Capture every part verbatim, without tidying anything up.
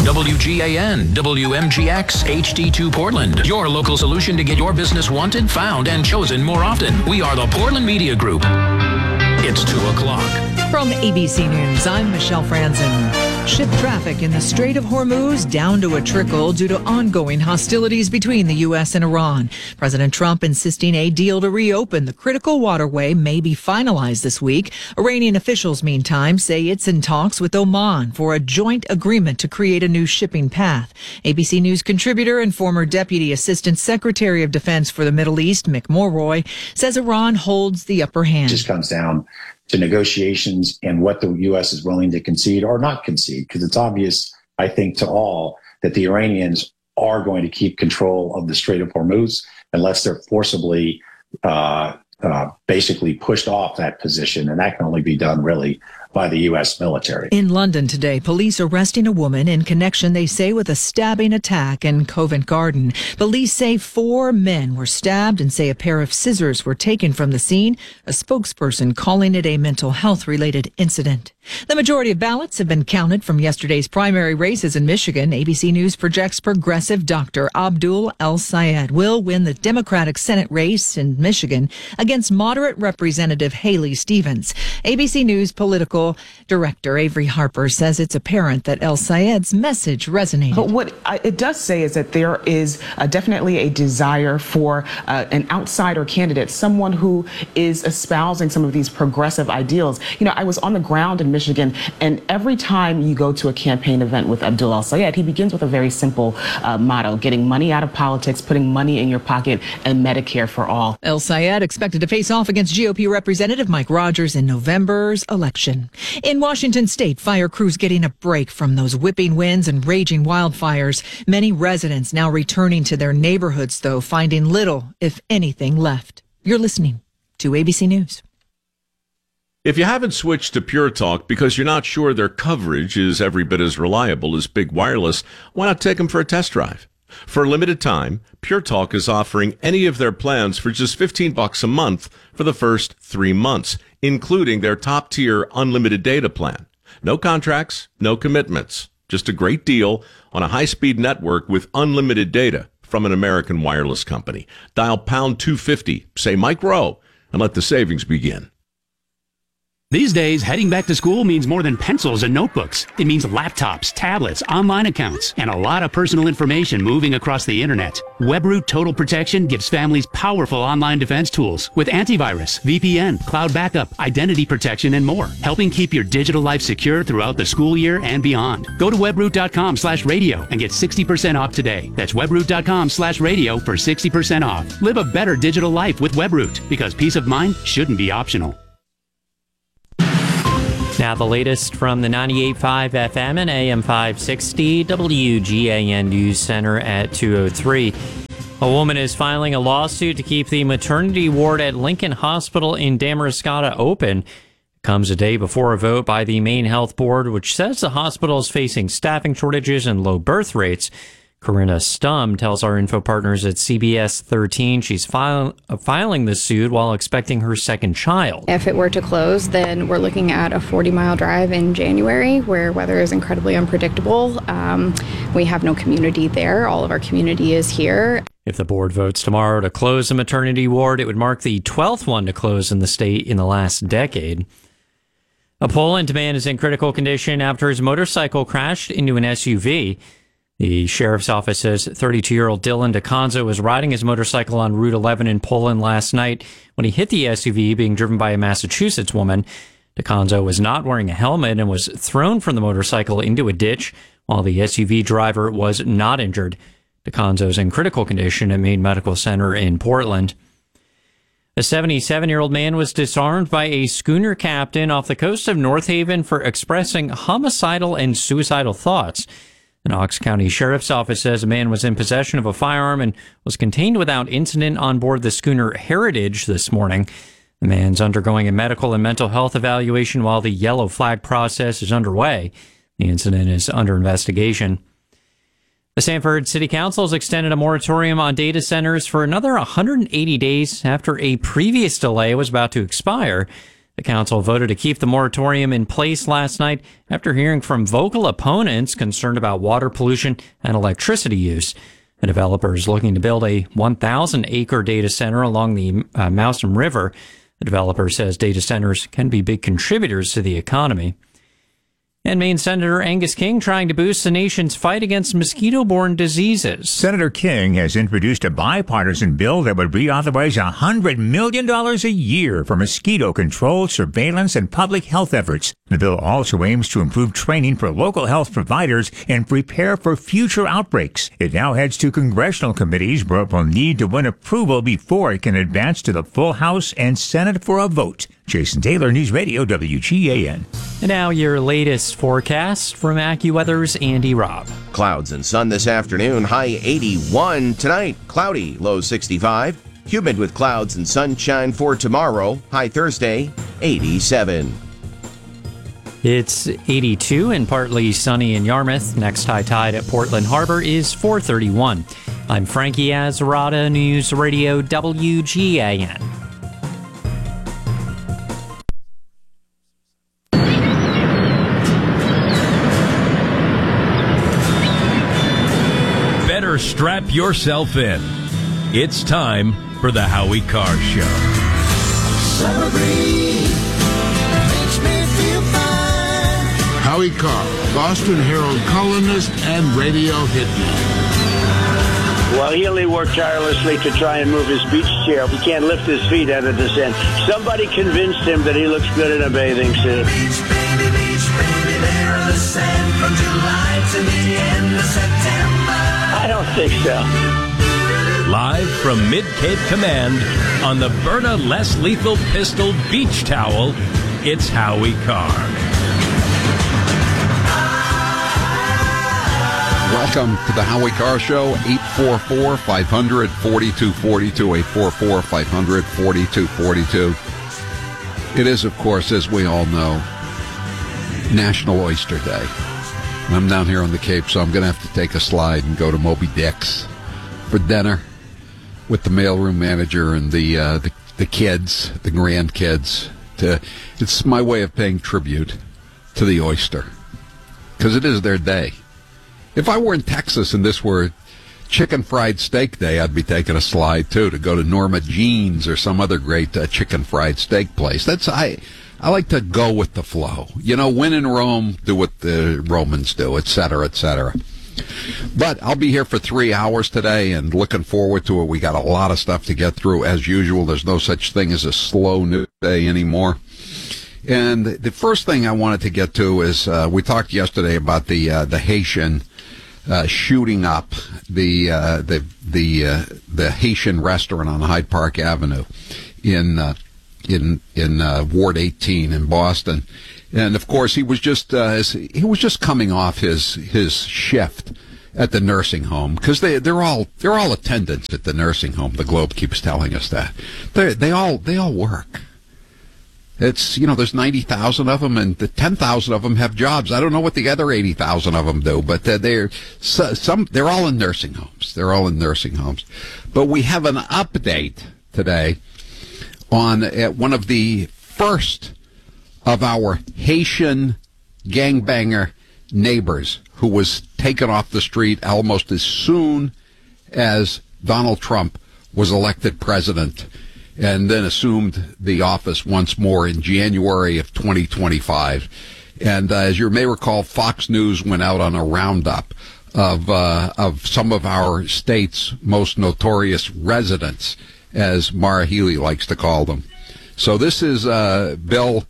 W G A N, W M G X, H D two Portland. Your local solution to get your business wanted, found, and chosen more often. We are the Portland Media Group. It's two o'clock. From A B C News, I'm Michelle Franzen. Ship traffic in the Strait of Hormuz down to a trickle due to ongoing hostilities between the U S and Iran. President Trump insisting a deal to reopen the critical waterway may be finalized this week. Iranian officials, meantime, say it's in talks with Oman for a joint agreement to create a new shipping path. A B C News contributor and former Deputy Assistant Secretary of Defense for the Middle East, Mick Mulroy, says Iran holds the upper hand. It just comes down to negotiations and what the U S is willing to concede or not concede, because it's obvious, I think, to all that the Iranians are going to keep control of the Strait of Hormuz unless they're forcibly uh, uh, basically pushed off that position. And that can only be done, really, by the U S military. In London today, police arresting a woman in connection, they say, with a stabbing attack in Covent Garden. Police say four men were stabbed and say a pair of scissors were taken from the scene, a spokesperson calling it a mental health-related incident. The majority of ballots have been counted from yesterday's primary races in Michigan. A B C News projects progressive Doctor Abdul El-Sayed will win the Democratic Senate race in Michigan against moderate Representative Haley Stevens. A B C News political director Avery Harper says it's apparent that El-Sayed's message resonated. But what I, it does say is that there is uh, definitely a desire for uh, an outsider candidate, someone who is espousing some of these progressive ideals. You know, I was on the ground in Michigan, and every time you go to a campaign event with Abdul El-Sayed, he begins with a very simple uh, motto: getting money out of politics, putting money in your pocket, and Medicare for all. El-Sayed expected to face off against G O P Representative Mike Rogers in November's election. In Washington state, fire crews getting a break from those whipping winds and raging wildfires. Many residents now returning to their neighborhoods, though, finding little, if anything, left. You're listening to A B C News. If you haven't switched to Pure Talk because you're not sure their coverage is every bit as reliable as Big Wireless, why not take them for a test drive? For a limited time, Pure Talk is offering any of their plans for just fifteen bucks a month for the first three months, including their top-tier unlimited data plan. No contracts, no commitments, just a great deal on a high-speed network with unlimited data from an American wireless company. Dial pound two fifty, say Mike Rowe, and let the savings begin. These days, heading back to school means more than pencils and notebooks. It means laptops, tablets, online accounts, and a lot of personal information moving across the internet. WebRoot Total Protection gives families powerful online defense tools with antivirus, V P N, cloud backup, identity protection, and more, helping keep your digital life secure throughout the school year and beyond. Go to webroot.com slash radio and get sixty percent off today. That's webroot.com slash radio for sixty percent off. Live a better digital life with WebRoot, because peace of mind shouldn't be optional. Now the latest from the ninety-eight point five F M and A M five sixty W G A N News Center at two oh three. A woman is filing a lawsuit to keep the maternity ward at Lincoln Hospital in Damariscotta open. It comes a day before a vote by the Maine Health Board, which says the hospital is facing staffing shortages and low birth rates. Corinna Stum tells our info partners at C B S thirteen she's file, uh, filing the suit while expecting her second child. If it were to close, then we're looking at a forty-mile drive in January where weather is incredibly unpredictable. Um, we have no community there. All of our community is here. If the board votes tomorrow to close the maternity ward, it would mark the twelfth one to close in the state in the last decade. A Poland man is in critical condition after his motorcycle crashed into an S U V. The sheriff's office says thirty-two-year-old Dylan DeConzo was riding his motorcycle on Route eleven in Poland last night when he hit the S U V being driven by a Massachusetts woman. DeConzo was not wearing a helmet and was thrown from the motorcycle into a ditch, while the S U V driver was not injured. DeConzo's in critical condition at Maine Medical Center in Portland. A seventy-seven-year-old man was disarmed by a schooner captain off the coast of North Haven for expressing homicidal and suicidal thoughts. The Knox County Sheriff's Office says a man was in possession of a firearm and was contained without incident on board the schooner Heritage this morning. The man's undergoing a medical and mental health evaluation while the yellow flag process is underway. The incident is under investigation. The Sanford City Council has extended a moratorium on data centers for another one hundred eighty days after a previous delay was about to expire. The council voted to keep the moratorium in place last night after hearing from vocal opponents concerned about water pollution and electricity use. The developer is looking to build a one thousand acre data center along the uh, Mousom River. The developer says data centers can be big contributors to the economy. And Maine Senator Angus King trying to boost the nation's fight against mosquito-borne diseases. Senator King has introduced a bipartisan bill that would reauthorize one hundred million dollars a year for mosquito control, surveillance, and public health efforts. The bill also aims to improve training for local health providers and prepare for future outbreaks. It now heads to congressional committees, but will need to win approval before it can advance to the full House and Senate for a vote. Jason Taylor, News Radio W G A N. And now your latest forecast from AccuWeather's Andy Robb. Clouds and sun this afternoon, high eighty-one. Tonight, cloudy, low sixty-five. Humid with clouds and sunshine for tomorrow, high Thursday, eighty-seven. It's eighty-two and partly sunny in Yarmouth. Next high tide at Portland Harbor is four thirty-one. I'm Frankie Azarada, News Radio W G A N. Better strap yourself in. It's time for the Howie Carr Show. Summer breeze makes me feel fine. Howie Carr, Boston Herald columnist and radio hitman. Well, Healy worked tirelessly to try and move his beach chair. He can't lift his feet out of the sand. Somebody convinced him that he looks good in a bathing suit. Beach, baby, beach, baby, there on the sand from July to the end of September. I don't think so. Live from Mid-Cape Command on the Berna Less Lethal Pistol Beach Towel, it's Howie Carr. Welcome to the Howie Carr Show, eight four four, five hundred, forty-two forty-two, eight four four, five hundred, forty-two forty-two. It is, of course, as we all know, National Oyster Day. I'm down here on the Cape, so I'm going to have to take a slide and go to Moby Dick's for dinner with the mailroom manager and the uh, the, the kids, the grandkids. To, it's my way of paying tribute to the oyster, because it is their day. If I were in Texas and this were Chicken Fried Steak Day, I'd be taking a slide, too, to go to Norma Jean's or some other great uh, chicken fried steak place. That's I I like to go with the flow. You know, when in Rome, do what the Romans do, et cetera, et cetera. But I'll be here for three hours today and looking forward to it. We got a lot of stuff to get through. As usual, there's no such thing as a slow news day anymore. And the first thing I wanted to get to is uh, we talked yesterday about the uh, the Haitian uh, shooting up the uh, the the uh, the Haitian restaurant on Hyde Park Avenue in uh, in in uh, Ward eighteen in Boston. And of course, he was just uh, he was just coming off his his shift at the nursing home, because they they're all they're all attendants at the nursing home. The Globe keeps telling us that they they all they all work. It's, you know, there's ninety thousand of them, and the ten thousand of them have jobs. I don't know what the other eighty thousand of them do, but they're some they're all in nursing homes. They're all in nursing homes. But we have an update today on uh, one of the first of our Haitian gangbanger neighbors who was taken off the street almost as soon as Donald Trump was elected president, and then assumed the office once more in January of twenty twenty-five. And uh, as you may recall, Fox News went out on a roundup of uh, of some of our state's most notorious residents, as Mara Healy likes to call them. So this is uh, Bill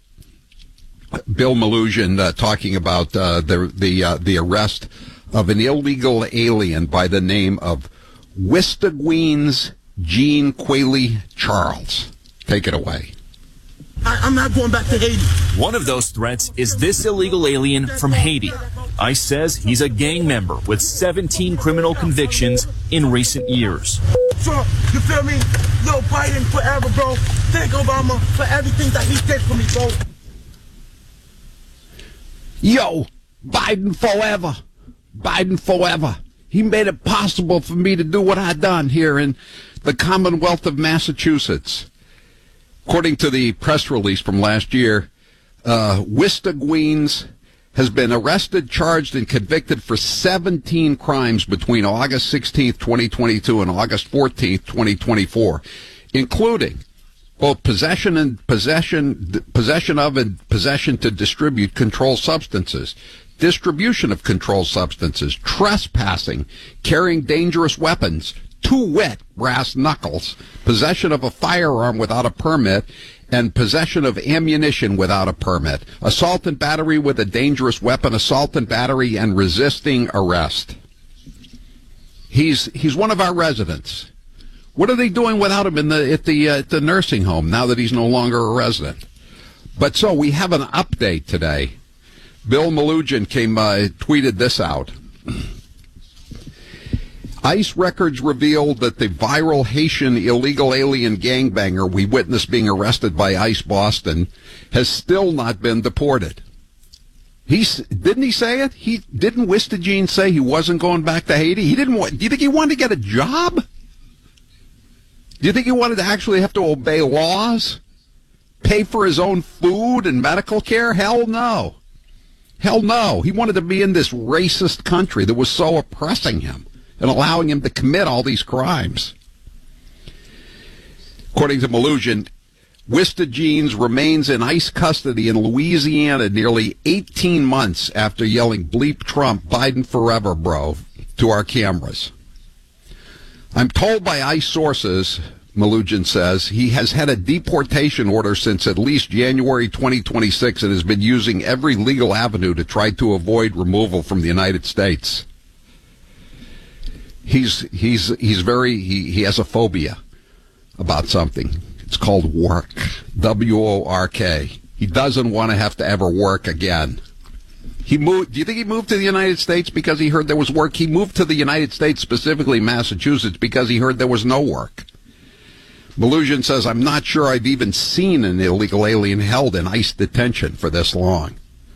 Bill Malugin uh, talking about uh, the the uh, the arrest of an illegal alien by the name of Wistagweens Jean Quayle Charles. Take it away. I, I'm not going back to Haiti. One of those threats is this illegal alien from Haiti. ICE says he's a gang member with seventeen criminal convictions in recent years. Trump, you feel me? Yo, Biden forever, bro. Thank Obama for everything that he did for me, bro. Yo, Biden forever. Biden forever. He made it possible for me to do what I done here in the Commonwealth of Massachusetts. According to the press release from last year, uh, Wistigwens has been arrested, charged, and convicted for seventeen crimes between August sixteenth, twenty twenty-two and August fourteenth, twenty twenty-four, including both possession and possession, possession of and possession to distribute controlled substances, distribution of controlled substances, trespassing, carrying dangerous weapons, to wit, brass knuckles, possession of a firearm without a permit, and possession of ammunition without a permit, assault and battery with a dangerous weapon, assault and battery, and resisting arrest. He's he's one of our residents. What are they doing without him in the at the uh, at the nursing home now that he's no longer a resident? But so we have an update today. Bill Melugin came uh, tweeted this out. ICE records revealed that the viral Haitian illegal alien gangbanger we witnessed being arrested by ICE Boston has still not been deported. He's, didn't he say it? He didn't Wistigene say he wasn't going back to Haiti? He didn't want, do you think he wanted to get a job? Do you think he wanted to actually have to obey laws? Pay for his own food and medical care? Hell no. Hell no. He wanted to be in this racist country that was so oppressing him and allowing him to commit all these crimes. According to Melugin, Wistigene remains in ICE custody in Louisiana nearly eighteen months after yelling "Bleep Trump, Biden forever, bro," to our cameras. I'm told by ICE sources, Melugin says, he has had a deportation order since at least January twenty twenty-six and has been using every legal avenue to try to avoid removal from the United States. He's he's he's very he, he has a phobia about something. It's called work. W O R K. He doesn't want to have to ever work again. He moved. Do you think he moved to the United States because he heard there was work? He moved to the United States, specifically Massachusetts, because he heard there was no work. Melugin says, I'm not sure I've even seen an illegal alien held in ICE detention for this long.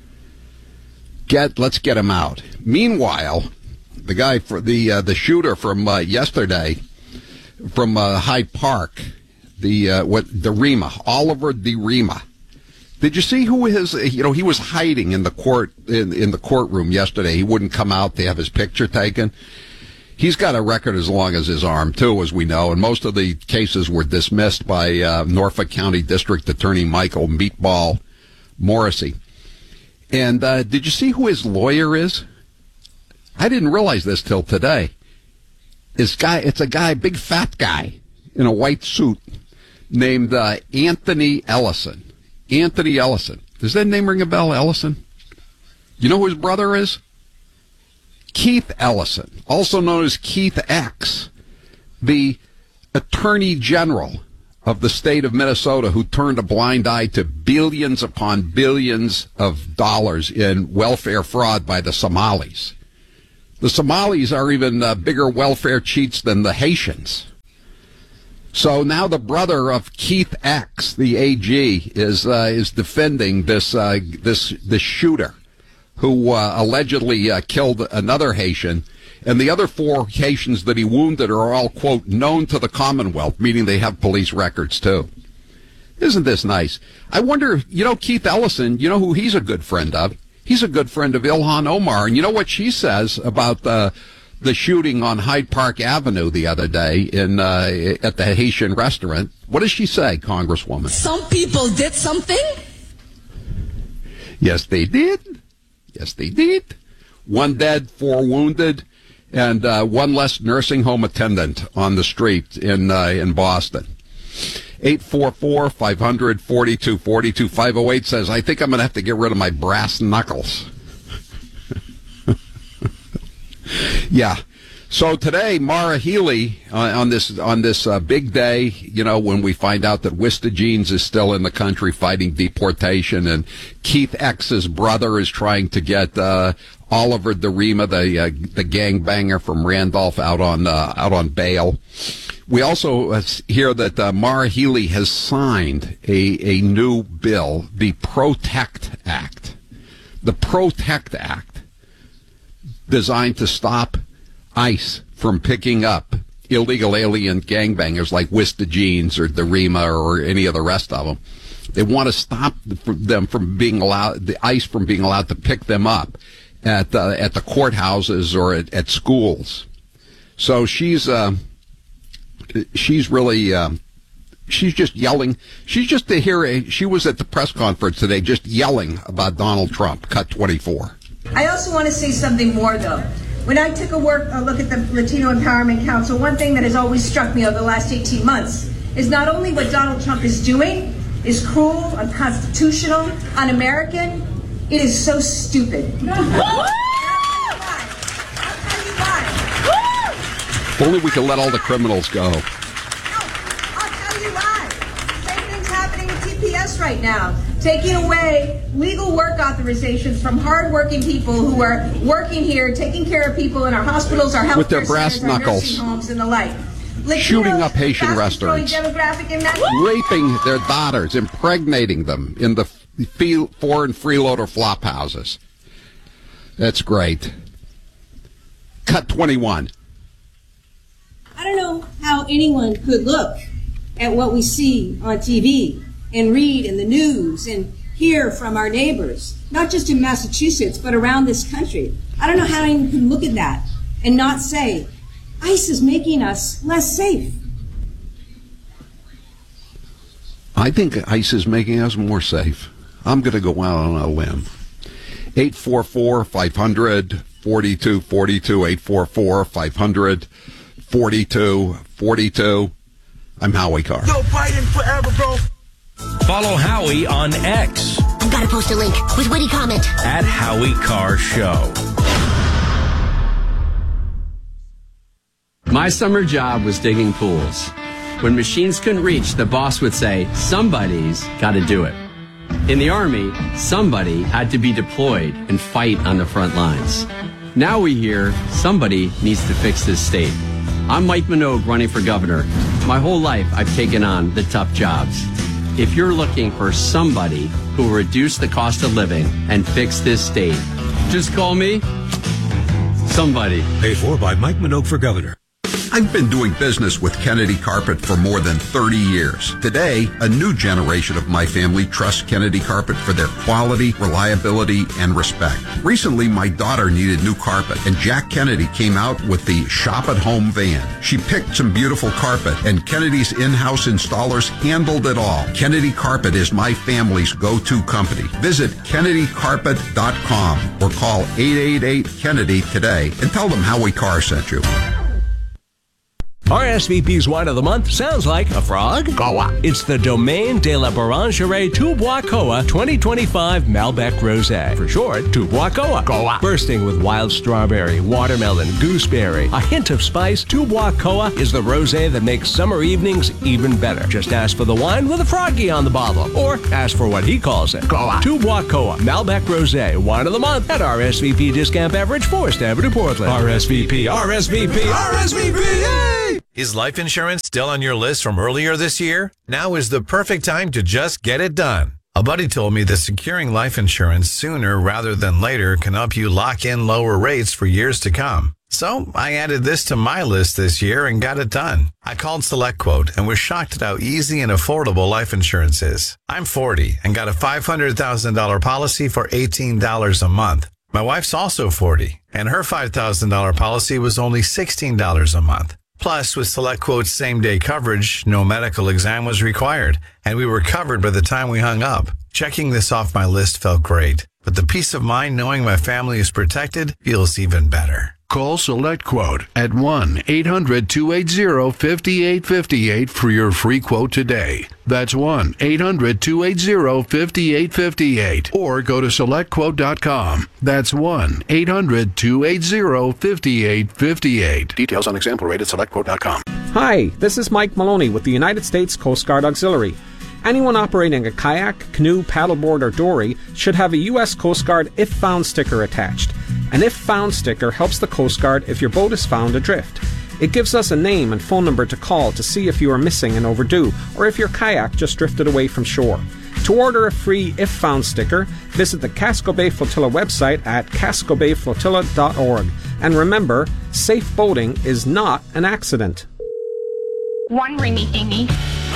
Get let's get him out. Meanwhile, the guy for the uh, the shooter from uh, yesterday from uh, Hyde Park, the uh, what the Rima, Oliver De Rima. Did you see who his? You know, he was hiding in the court in, in the courtroom yesterday. He wouldn't come out to have his picture taken. He's got a record as long as his arm too, as we know, and most of the cases were dismissed by uh, Norfolk County District Attorney Michael Meatball Morrissey. And uh, did you see who his lawyer is? I didn't realize this till today. This guy, it's a guy, big fat guy in a white suit named uh, Anthony Ellison. Anthony Ellison. Does that name ring a bell, Ellison? You know who his brother is? Keith Ellison, also known as Keith X, the Attorney General of the state of Minnesota, who turned a blind eye to billions upon billions of dollars in welfare fraud by the Somalis. The Somalis are even uh, bigger welfare cheats than the Haitians. So now the brother of Keith X, the A G, is uh, is defending this uh, this this shooter who uh, allegedly uh, killed another Haitian, and the other four Haitians that he wounded are all, quote, known to the Commonwealth, meaning they have police records too. Isn't this nice? I wonder, you know, Keith Ellison, you know who he's a good friend of? He's a good friend of Ilhan Omar, and you know what she says about the the shooting on Hyde Park Avenue the other day in uh, at the Haitian restaurant? What does she say, Congresswoman? Some people did something? Yes, they did. Yes, they did. One dead, four wounded, and uh, one less nursing home attendant on the street in uh, in Boston. eight four four, five hundred, forty-two forty-two. five oh eight says, I think I'm going to have to get rid of my brass knuckles. Yeah. So today, Maura Healey, uh, on this on this uh, big day, you know, when we find out that Wistigene is still in the country fighting deportation, and Keith X's brother is trying to get uh, Oliver De Rima, the uh, the gangbanger from Randolph, out on uh, out on bail. We also uh, hear that uh, Maura Healey has signed a a new bill, the PROTECT Act, the PROTECT Act, designed to stop ICE from picking up illegal alien gangbangers like Wista Jeans or the Rima or any of the rest of them. They want to stop them from being allowed, the ICE from being allowed to pick them up at the, at the courthouses or at, at schools. So she's uh, she's really uh, she's just yelling. She's just to hear. A, she was at the press conference today, just yelling about Donald Trump. Cut twenty-four. I also want to say something more, though. When I took a, work, a look at the Latino Empowerment Council, one thing that has always struck me over the last eighteen months is not only what Donald Trump is doing is cruel, unconstitutional, un-American, it is so stupid. If only we could let all the criminals go. No, I'll tell you why. Same thing's happening with T P S right now. Taking away legal work authorizations from hard-working people who are working here, taking care of people in our hospitals, our health with their care brass centers, our knuckles, nursing homes, and the like. Latinos, shooting up Haitian restaurants, raping their daughters, impregnating them in the f- foreign freeloader flop houses. That's great. Cut twenty-one. I don't know how anyone could look at what we see on T V and read in the news and hear from our neighbors, not just in Massachusetts, but around this country. I don't know how anyone could look at that and not say, ICE is making us less safe. I think ICE is making us more safe. I'm going to go out on a limb. eight four four, five hundred, forty-two forty-two, eight four four, five hundred, forty-two forty-two. I'm Howie Carr. Yo, Biden forever, bro. Follow Howie on X. I've got to post a link with witty comment. At Howie Carr Show. My summer job was digging pools. When machines couldn't reach, the boss would say, somebody's got to do it. In the Army, somebody had to be deployed and fight on the front lines. Now we hear somebody needs to fix this state. I'm Mike Minogue running for governor. My whole life I've taken on the tough jobs. If you're looking for somebody who will reduce the cost of living and fix this state, just call me somebody. Paid for by Mike Minogue for governor. I've been doing business with Kennedy Carpet for more than thirty years. Today, a new generation of my family trusts Kennedy Carpet for their quality, reliability, and respect. Recently, my daughter needed new carpet, and Jack Kennedy came out with the Shop at Home van. She picked some beautiful carpet, and Kennedy's in-house installers handled it all. Kennedy Carpet is my family's go-to company. Visit Kennedy Carpet dot com or call eight eight eight Kennedy today and tell them Howie Carr sent you. R S V P's Wine of the Month sounds like a frog. Goa. It's the Domaine de la Boulangerie Toubois Koa twenty twenty-five Malbec Rosé. For short, Toubois Koa. Goa. Bursting with wild strawberry, watermelon, gooseberry, a hint of spice, Toubois Koa is the rosé that makes summer evenings even better. Just ask for the wine with a froggy on the bottle, or ask for what he calls it. Koa. Toubois Koa Malbec Rosé, Wine of the Month at R S V P Discount Beverage, Forest Avenue, Portland. R S V P, R S V P, R S V P, yay! Is life insurance still on your list from earlier this year? Now is the perfect time to just get it done. A buddy told me that securing life insurance sooner rather than later can help you lock in lower rates for years to come. So I added this to my list this year and got it done. I called SelectQuote and was shocked at how easy and affordable life insurance is. I'm forty and got a five hundred thousand dollars policy for eighteen dollars a month. My wife's also forty, and her five thousand dollars policy was only sixteen dollars a month. Plus, with SelectQuote's same-day coverage, no medical exam was required, and we were covered by the time we hung up. Checking this off my list felt great, but the peace of mind knowing my family is protected feels even better. Call SelectQuote at one eight hundred two eight zero five eight five eight for your free quote today. That's one eight hundred two eight zero five eight five eight. Or go to select quote dot com. That's one eight hundred two eight zero five eight five eight. Details on example rate at select quote dot com. Hi, this is Mike Maloney with the United States Coast Guard Auxiliary. Anyone operating a kayak, canoe, paddleboard, or dory should have a U S Coast Guard If Found sticker attached. An If Found sticker helps the Coast Guard if your boat is found adrift. It gives us a name and phone number to call to see if you are missing and overdue, or if your kayak just drifted away from shore. To order a free If Found sticker, visit the Casco Bay Flotilla website at casco bay flotilla dot org. And remember, safe boating is not an accident. one ringy dingy.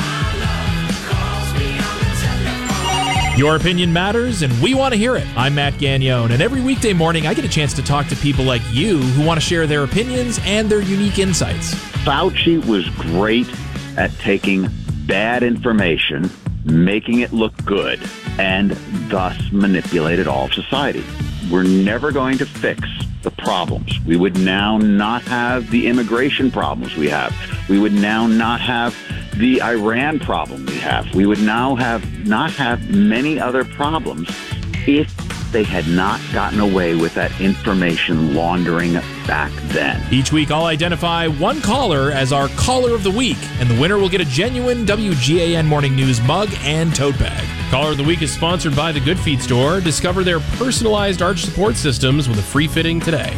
Your opinion matters, and we want to hear it. I'm Matt Gagnone, and every weekday morning I get a chance to talk to people like you who want to share their opinions and their unique insights. Fauci was great at taking bad information, making it look good, and thus manipulated all of society. We're never going to fix the problems. We would now not have the immigration problems we have. We would now not have the Iran problem we have. We would now have not have many other problems if they had not gotten away with that information laundering back then. Each week, I'll identify one caller as our Caller of the Week, and the winner will get a genuine W G A N Morning News mug and tote bag. Caller of the Week is sponsored by the Good Feet Store. Discover their personalized arch support systems with a free fitting today.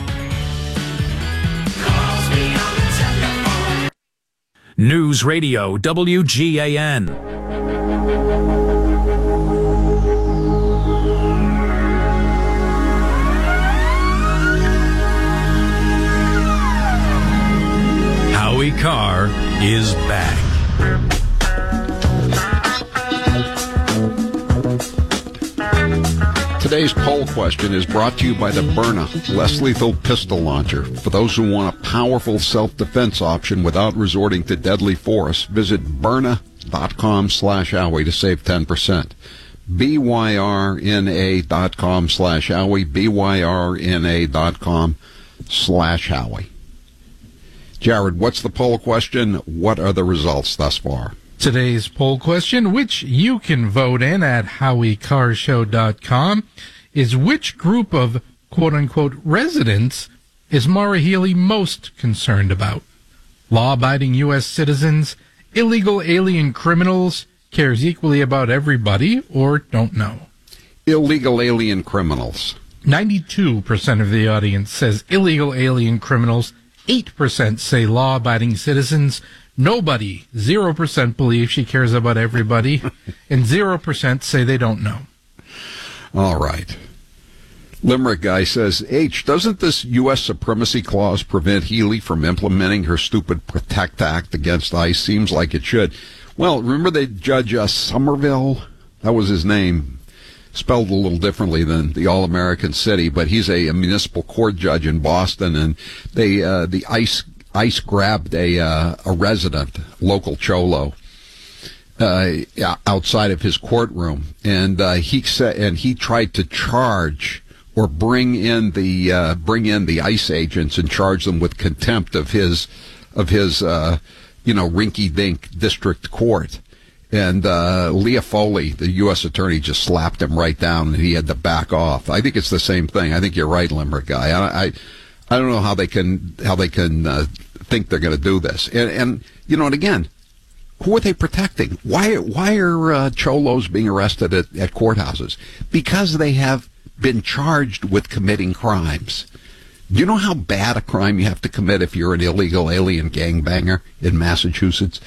News Radio W G A N. Howie Carr is back. Today's poll question is brought to you by the Byrna less lethal pistol launcher. For those who want a powerful self-defense option without resorting to deadly force, visit Byrna.com slash Howie to save ten percent. B-Y-R-N-A dot com slash Howie, B-Y-R-N-A dot com slash Howie. Jared, what's the poll question? What are the results thus far? Today's poll question, which you can vote in at Howie Carr Show dot com, is which group of quote-unquote residents is Maura Healey most concerned about? Law-abiding U S citizens, illegal alien criminals, cares equally about everybody, or don't know? Illegal alien criminals. ninety-two percent of the audience says illegal alien criminals, eight percent say law-abiding citizens, nobody, zero percent believe she cares about everybody, and zero percent say they don't know. All right. Limerick guy says, H, doesn't this U S Supremacy Clause prevent Healey from implementing her stupid Protect Act against ICE? Seems like it should. Well, remember the Judge uh, Somerville? That was his name. Spelled a little differently than the All-American City, but he's a, a municipal court judge in Boston, and they uh, the ICE ICE grabbed a uh, a resident, local cholo, uh, outside of his courtroom, and uh, he said, and he tried to charge or bring in the uh, bring in the ICE agents and charge them with contempt of his of his uh, you know rinky-dink district court. And uh, Leah Foley, the U S attorney, just slapped him right down, and he had to back off. I think it's the same thing. I think you're right, Limerick guy. I, I, I don't know how they can how they can uh, think they're going to do this. And, and you know, and again, who are they protecting? Why why are uh, cholos being arrested at, at courthouses? Because they have been charged with committing crimes. Do you know how bad a crime you have to commit if you're an illegal alien gangbanger in Massachusetts?